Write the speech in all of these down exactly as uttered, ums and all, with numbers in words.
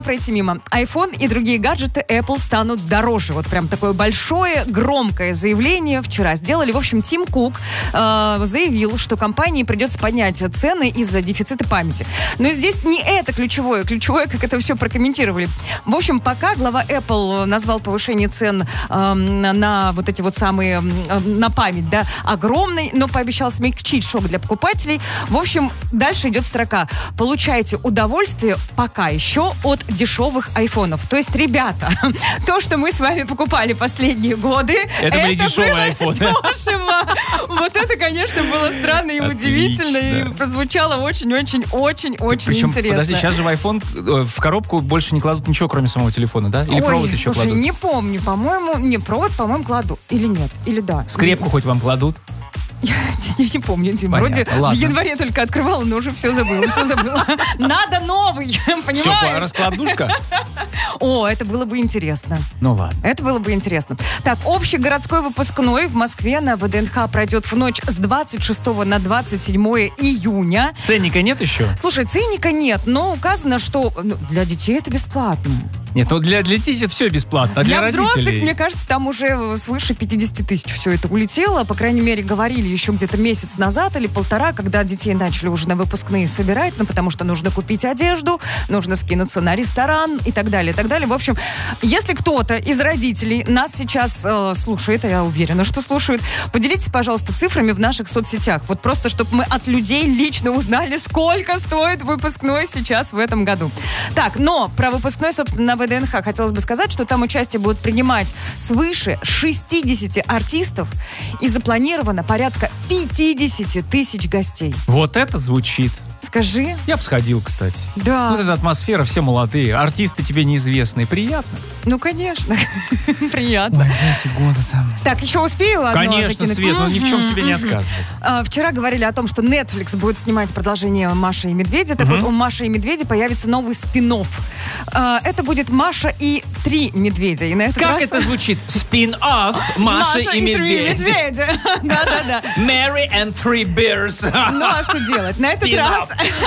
пройти мимо. iPhone и другие гаджеты Apple станут дороже. Вот прям такое большое, громкое заявление вчера сделали. В общем, Тим Кук э, заявил, что компании придется поднять цены из-за дефицита памяти. Но здесь не это ключевое. Ключевое, как это все прокомментировали. В общем, пока глава Apple назвал повышение цен э, на вот эти вот самые, э, на память, да, огромной, но пообещал смягчить шок для покупателей. В общем, дальше идет строка. Получайте удовольствие пока еще от дешевых айфонов. То есть, ребята, то, что мы с вами покупали последние годы, это, это были дешевые айфоны. Дешево. Вот это, конечно, было странно и Отлично. удивительно, и прозвучало очень-очень-очень-очень Причем, интересно. Подожди, сейчас же в iPhone в коробку больше не кладут ничего, кроме самого телефона, да? Или Ой, провод еще слушай, кладут? не помню, по-моему, не, провод, по-моему, кладут. Или нет, или да. Скрепку хоть вам кладут? Я, я не помню, Дим. Понятно. Вроде Ладно. в январе только открывала, но уже все забыла, все забыла. Надо новый, понимаешь? Все, раскладушка? О, это было бы интересно. Ну ладно. Это было бы интересно. Так, общегородской выпускной в Москве на ВДНХ пройдет в ночь с двадцать шестого на двадцать седьмое июня. Ценника нет еще? Слушай, ценника нет, но указано, что ну, для детей это бесплатно. Нет, ну для, для детей все бесплатно, а для, для родителей... взрослых, мне кажется, там уже свыше пятьдесят тысяч все это улетело. По крайней мере, говорили еще где-то месяц назад или полтора, когда детей начали уже на выпускные собирать, ну, потому что нужно купить одежду, нужно скинуться на ресторан и так далее, и так далее. В общем, если кто-то из родителей нас сейчас э, слушает, а я уверена, что слушают, поделитесь, пожалуйста, цифрами в наших соцсетях. Вот просто, чтобы мы от людей лично узнали, сколько стоит выпускной сейчас в этом году. Так, но про выпускной, собственно, на ВДНХ хотелось бы сказать, что там участие будут принимать свыше шестьдесят артистов и запланировано порядка пятьдесят тысяч гостей. Вот это звучит. Скажи. Я бы сходил, кстати. Да. Вот эта атмосфера, все молодые, артисты тебе неизвестные. Приятно? Ну, конечно. Приятно. Ой, эти годы там. Так, еще успею одно Конечно, закинуть? Свет, ну ни в чем себе не отказывай. А, вчера говорили о том, что Netflix будет снимать продолжение «Маши и медведя». Так вот, у «Маши и медведя» появится новый спин-офф. А, это будет «Маша и три медведя». И на этот как раз... это звучит? Спин-офф «Маша, Маша и, и медведь». Да-да-да. Mary and three bears. Ну, а что делать? На этот раз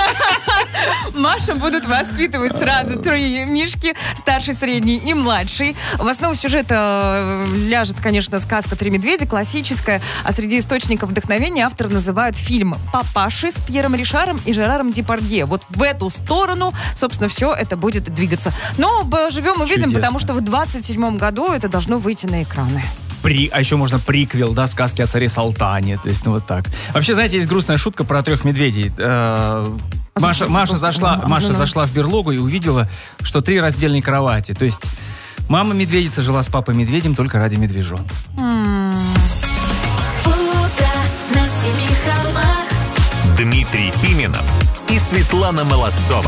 Машу будут воспитывать сразу три мишки, старший, средний и младший. В основу сюжета ляжет, конечно, сказка «Три медведя», классическая, а среди источников вдохновения автор называют фильм «Папаши» с Пьером Ришаром и Жераром Депардье. Вот в эту сторону, собственно, все это будет двигаться. Но живем и видим, потому что в двадцать седьмом году это должно выйти на экраны. При, а еще можно приквел, да, сказки о царе Салтане. То есть, ну вот так. Вообще, знаете, есть грустная шутка про трех медведей. Э-э- Маша, Маша, зашла, Маша зашла в берлогу и увидела, что три раздельные кровати. То есть, мама медведица жила с папой медведем только ради медвежонка. Дмитрий Пименов и Светлана Молодцова.